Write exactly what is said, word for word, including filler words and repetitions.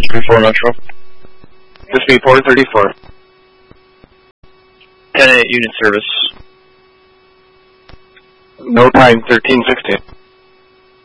thirty-four Metro. This be Port thirty-four. ten eight unit service. No time, thirteen sixteen.